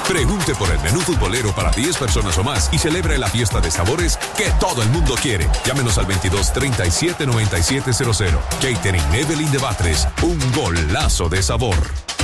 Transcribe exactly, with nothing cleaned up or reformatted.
Pregunte por el menú futbolero para diez personas o más y celebre la fiesta de sabores que todo el mundo quiere. Llámenos al veintidós treinta y siete noventa y siete cero cero. Catering Evelyn de Batres, un golazo de sabor.